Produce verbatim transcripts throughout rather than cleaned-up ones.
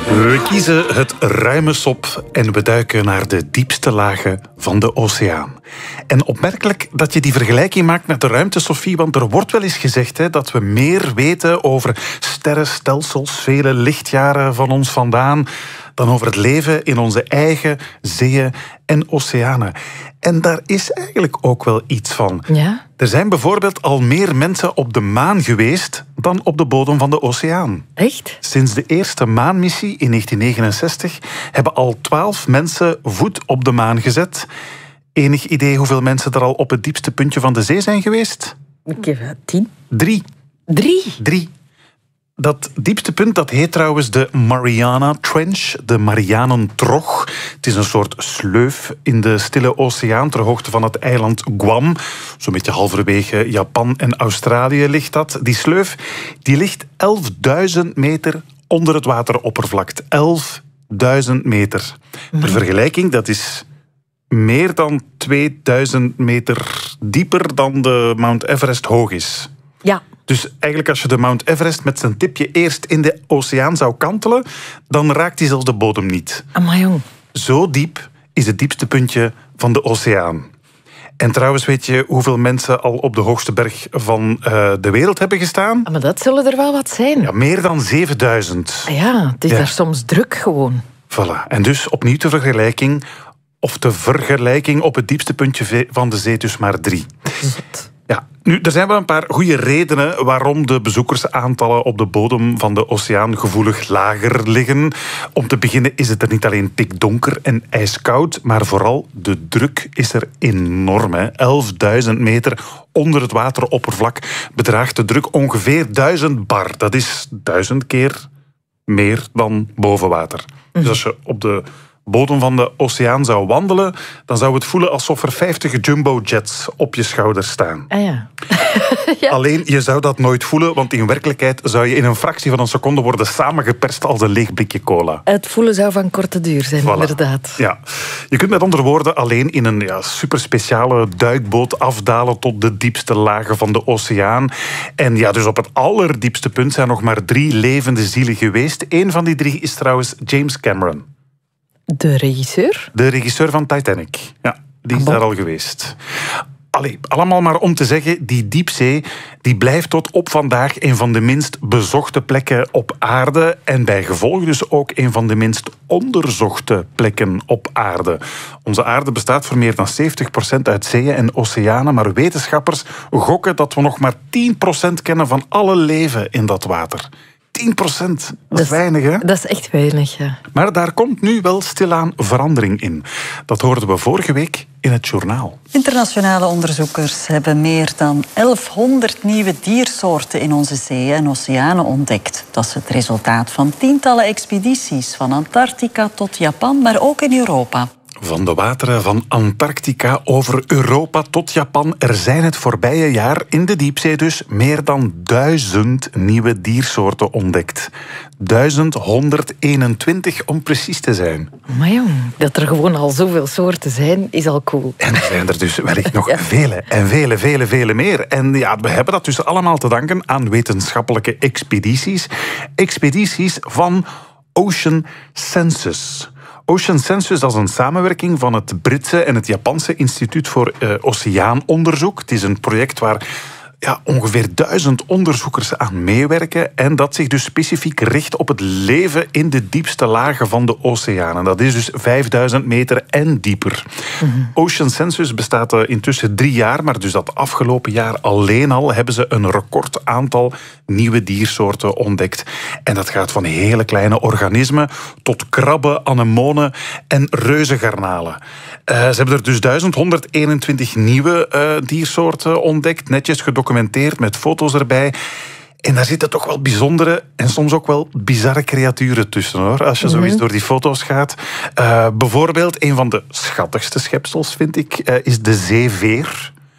We kiezen het ruime sop en we duiken naar de diepste lagen van de oceaan. En opmerkelijk dat je die vergelijking maakt met de ruimte, Sophie, want er wordt wel eens gezegd hè, dat we meer weten over sterrenstelsels, vele lichtjaren van ons vandaan, dan over het leven in onze eigen zeeën en oceanen. En daar is eigenlijk ook wel iets van. Ja? Er zijn bijvoorbeeld al meer mensen op de maan geweest dan op de bodem van de oceaan. Echt? Sinds de eerste maanmissie in negentien negenenzestig hebben al twaalf mensen voet op de maan gezet. Enig idee hoeveel mensen er al op het diepste puntje van de zee zijn geweest? Ik heb tien. Drie. Drie? Drie. Dat diepste punt dat heet trouwens de Mariana Trench, de Marianentrog. Het is een soort sleuf in de Stille Oceaan ter hoogte van het eiland Guam. Zo'n beetje halverwege Japan en Australië ligt dat. Die sleuf die ligt elfduizend meter onder het wateroppervlak. elfduizend meter. Ter vergelijking, dat is meer dan tweeduizend meter dieper dan de Mount Everest hoog is. Ja. Dus eigenlijk als je de Mount Everest met zijn tipje eerst in de oceaan zou kantelen, dan raakt hij zelfs de bodem niet. Amai, jong. Zo diep is het diepste puntje van de oceaan. En trouwens, weet je hoeveel mensen al op de hoogste berg van uh, de wereld hebben gestaan? Ah, maar dat zullen er wel wat zijn. Ja, meer dan zevenduizend. Ah ja, het is Ja. daar soms druk gewoon. Voilà. En dus opnieuw de vergelijking, of de vergelijking op het diepste puntje van de zee, dus maar drie. Zot. Ja, nu, er zijn wel een paar goede redenen waarom de bezoekersaantallen op de bodem van de oceaan gevoelig lager liggen. Om te beginnen is het er niet alleen pikdonker en ijskoud, maar vooral de druk is er enorm. Hè. elfduizend meter onder het wateroppervlak bedraagt de druk ongeveer duizend bar. Dat is duizend keer meer dan boven water. Dus als je op de bodem van de oceaan zou wandelen, dan zou het voelen alsof er vijftig jumbo-jets op je schouders staan. Ah ja. Ja. Alleen, je zou dat nooit voelen, want in werkelijkheid zou je in een fractie van een seconde worden samengeperst als een leeg blikje cola. Het voelen zou van korte duur zijn, Voilà. inderdaad. Ja. Je kunt met andere woorden alleen in een ja, superspeciale duikboot afdalen tot de diepste lagen van de oceaan. En ja, dus op het allerdiepste punt zijn nog maar drie levende zielen geweest. Eén van die drie is trouwens James Cameron. De regisseur? De regisseur van Titanic. Ja, die is Ah, bon. daar al geweest. Allee, allemaal maar om te zeggen, die diepzee die blijft tot op vandaag een van de minst bezochte plekken op aarde en bij gevolg dus ook een van de minst onderzochte plekken op aarde. Onze aarde bestaat voor meer dan zeventig procent uit zeeën en oceanen, maar wetenschappers gokken dat we nog maar tien procent kennen van alle leven in dat water. tien procent, dat is weinig, hè? Dat is echt weinig, ja. Maar daar komt nu wel stilaan verandering in. Dat hoorden we vorige week in het journaal. Internationale onderzoekers hebben meer dan elfhonderd nieuwe diersoorten in onze zeeën en oceanen ontdekt. Dat is het resultaat van tientallen expedities, van Antarctica tot Japan, maar ook in Europa. Van de wateren van Antarctica over Europa tot Japan. Er zijn het voorbije jaar in de diepzee dus meer dan duizend nieuwe diersoorten ontdekt. duizend honderdeenentwintig om precies te zijn. Maar jong, dat er gewoon al zoveel soorten zijn, is al cool. En er zijn er dus wellicht nog Ja. vele en vele, vele, vele meer. En ja, we hebben dat dus allemaal te danken aan wetenschappelijke expedities. Expedities van Ocean Census. Ocean Census, dat is een samenwerking van het Britse en het Japanse Instituut voor uh, Oceaanonderzoek. Het is een project waar ja, ongeveer duizend onderzoekers aan meewerken en dat zich dus specifiek richt op het leven in de diepste lagen van de oceanen. Dat is dus vijfduizend meter en dieper. Mm-hmm. Ocean Census bestaat uh, intussen drie jaar, maar dus dat afgelopen jaar alleen al hebben ze een record aantal nieuwe diersoorten ontdekt. En dat gaat van hele kleine organismen tot krabben, anemonen en reuzengarnalen. Uh, ze hebben er dus duizend honderdeenentwintig nieuwe uh, diersoorten ontdekt, netjes gedocumenteerd met foto's erbij. En daar zitten toch wel bijzondere en soms ook wel bizarre creaturen tussen, hoor. Als je mm-hmm. zo eens door die foto's gaat. Uh, bijvoorbeeld, een van de schattigste schepsels, vind ik, uh, is de zeeveer.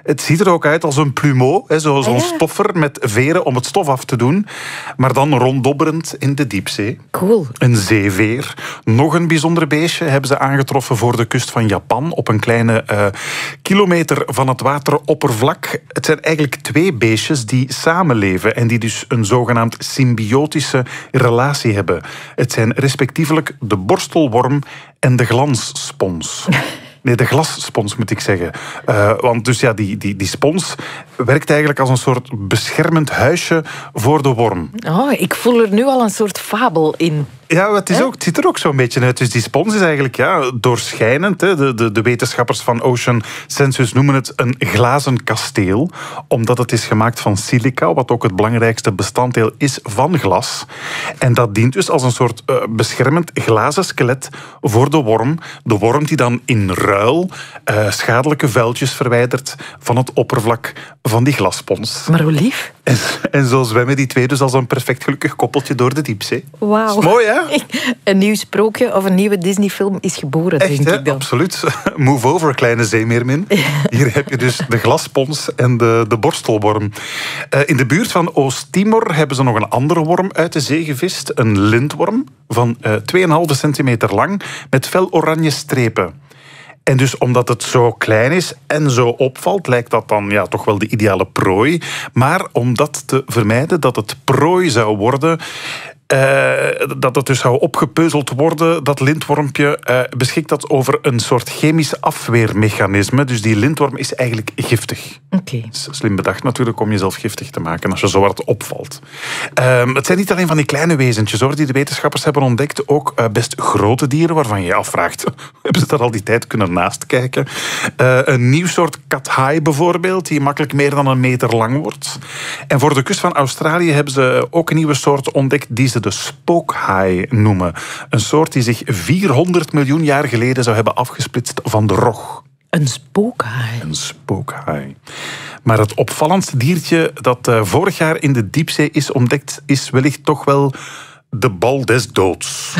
Het ziet er ook uit als een plumeau, hè, zo, zo'n Ah, ja. stoffer met veren om het stof af te doen, maar dan ronddobberend in de diepzee. Cool. Een zeeveer. Nog een bijzonder beestje hebben ze aangetroffen voor de kust van Japan, op een kleine uh, kilometer van het wateroppervlak. Het zijn eigenlijk twee beestjes die samenleven en die dus een zogenaamd symbiotische relatie hebben. Het zijn respectievelijk de borstelworm en de glansspons. Nee, de glasspons moet ik zeggen. Uh, want dus ja, die, die, die spons werkt eigenlijk als een soort beschermend huisje voor de worm. Oh, ik voel er nu al een soort fabel in. Ja, het, is ook, het ziet er ook zo'n beetje uit. Dus die spons is eigenlijk ja, doorschijnend. Hè. De, de, de wetenschappers van Ocean Sensus noemen het een glazen kasteel, omdat het is gemaakt van silica, wat ook het belangrijkste bestanddeel is van glas. En dat dient dus als een soort uh, beschermend glazen skelet voor de worm. De worm die dan in ruil uh, schadelijke vuiltjes verwijdert van het oppervlak van die glasspons. Maar hoe lief. En, en zo zwemmen die twee dus als een perfect gelukkig koppeltje door de diepzee. Wauw. Is mooi, hè? Een nieuw sprookje of een nieuwe Disney-film is geboren, Echt, denk hè? ik dan. Absoluut. Move over, kleine zeemeermin. Hier heb je dus de glasspons en de, de borstelworm. Uh, in de buurt van Oost-Timor hebben ze nog een andere worm uit de zee gevist. Een lintworm van uh, twee komma vijf centimeter lang met fel oranje strepen. En dus omdat het zo klein is en zo opvalt, lijkt dat dan ja, toch wel de ideale prooi. Maar om dat te vermijden, dat het prooi zou worden, Uh, dat het dus zou opgepeuzeld worden, dat lintwormpje, uh, beschikt dat over een soort chemisch afweermechanisme. Dus die lintworm is eigenlijk giftig. Okay. Slim bedacht natuurlijk om jezelf giftig te maken als je zo hard opvalt. Uh, het zijn niet alleen van die kleine wezentjes hoor, die de wetenschappers hebben ontdekt. Ook uh, best grote dieren waarvan je je afvraagt, hebben ze daar al die tijd kunnen naast kijken? Uh, een nieuw soort kathaai bijvoorbeeld, die makkelijk meer dan een meter lang wordt. En voor de kust van Australië hebben ze ook een nieuwe soort ontdekt die ze de spookhaai noemen. Een soort die zich vierhonderd miljoen jaar geleden zou hebben afgesplitst van de rog. Een spookhaai? Een spookhaai. Maar het opvallendste diertje dat uh, vorig jaar in de diepzee is ontdekt, is wellicht toch wel de bal des doods.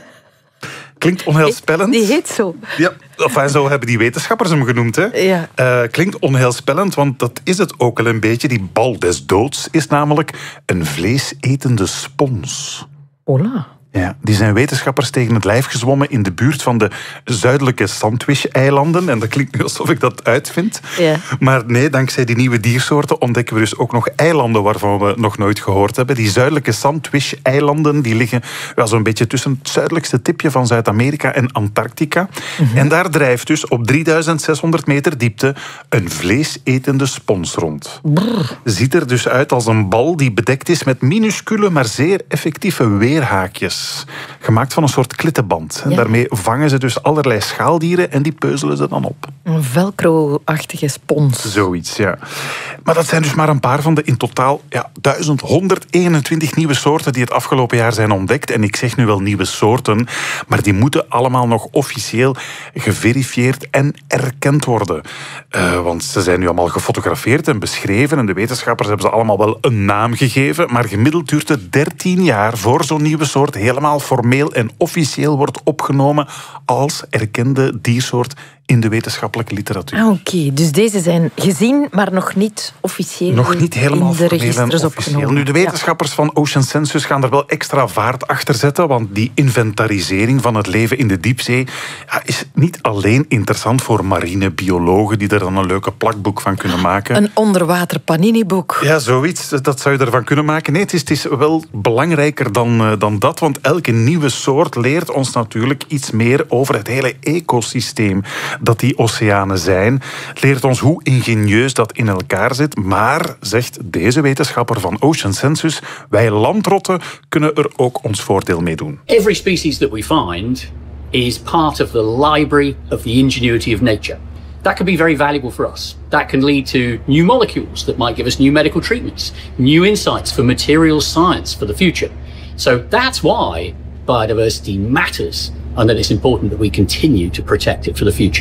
Klinkt onheilspellend. Die heet zo. Ja, enfin, zo hebben die wetenschappers hem genoemd. Hè. Ja. Uh, klinkt onheilspellend, want dat is het ook al een beetje. Die bal des doods is namelijk een vleesetende spons. Hola. Ja, die zijn wetenschappers tegen het lijf gezwommen in de buurt van de zuidelijke Sandwich-eilanden. En dat klinkt nu alsof ik dat uitvind. Ja. Maar nee, dankzij die nieuwe diersoorten ontdekken we dus ook nog eilanden waarvan we nog nooit gehoord hebben. Die zuidelijke Sandwich-eilanden die liggen ja, zo'n beetje tussen het zuidelijkste tipje van Zuid-Amerika en Antarctica. Mm-hmm. En daar drijft dus op drieduizend zeshonderd meter diepte een vleesetende spons rond. Brrr. Ziet er dus uit als een bal die bedekt is met minuscule, maar zeer effectieve weerhaakjes. Gemaakt van een soort klittenband. Ja. Daarmee vangen ze dus allerlei schaaldieren en die peuzelen ze dan op. Een velcro-achtige spons. Zoiets, ja. Maar dat zijn dus maar een paar van de in totaal ja, duizend honderdeenentwintig nieuwe soorten die het afgelopen jaar zijn ontdekt. En ik zeg nu wel nieuwe soorten, maar die moeten allemaal nog officieel geverifieerd en erkend worden. Uh, want ze zijn nu allemaal gefotografeerd en beschreven en de wetenschappers hebben ze allemaal wel een naam gegeven, maar gemiddeld duurt het dertien jaar voor zo'n nieuwe soort helemaal formeel en officieel wordt opgenomen als erkende diersoort in de wetenschappelijke literatuur. Ah, Oké, okay. Dus deze zijn gezien, maar nog niet officieel nog niet helemaal in de registers opgenomen. Nu, de wetenschappers ja. van Ocean Sensus gaan er wel extra vaart achter zetten, want die inventarisering van het leven in de diepzee ja, is niet alleen interessant voor marinebiologen die er dan een leuke plakboek van kunnen maken. Een onderwater paniniboek. Ja, zoiets. Dat zou je ervan kunnen maken. Nee, het is, het is wel belangrijker dan, uh, dan dat, want elke nieuwe soort leert ons natuurlijk iets meer over het hele ecosysteem dat die oceanen zijn. Het leert ons hoe ingenieus dat in elkaar zit. Maar, zegt deze wetenschapper van Ocean Sensus, wij landrotten kunnen er ook ons voordeel mee doen. Every species that we find is part of the library of the ingenuity of nature. That can be very valuable for us. That can lead to new molecules that might give us new medical treatments, new insights for materials science for the future. So that's why biodiversity matters, and that it's important that we continue to protect it for the future.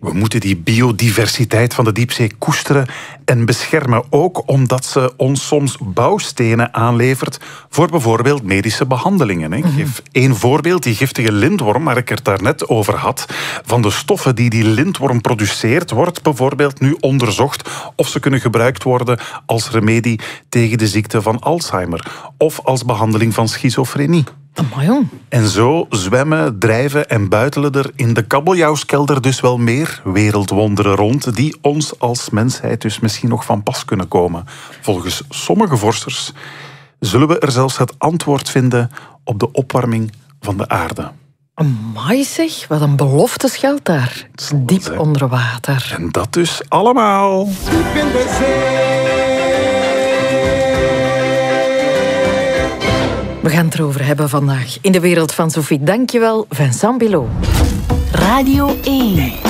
We moeten die biodiversiteit van de diepzee koesteren en beschermen, ook omdat ze ons soms bouwstenen aanlevert voor bijvoorbeeld medische behandelingen. Ik geef één voorbeeld, die giftige lintworm, waar ik het daarnet over had. Van de stoffen die die lintworm produceert, wordt bijvoorbeeld nu onderzocht of ze kunnen gebruikt worden als remedie tegen de ziekte van Alzheimer of als behandeling van schizofrenie. Amai, jong. En zo zwemmen, drijven en buitelen er in de kabeljauwskelder dus wel meer wereldwonderen rond die ons als mensheid dus misschien nog van pas kunnen komen. Volgens sommige vorsters zullen we er zelfs het antwoord vinden op de opwarming van de aarde. Amai zeg, wat een belofte schuilt daar. Diep zijn. onder water. En dat dus allemaal. We gaan het erover hebben vandaag in de wereld van Sophie. Dankjewel, Vincent Bilot. Radio één.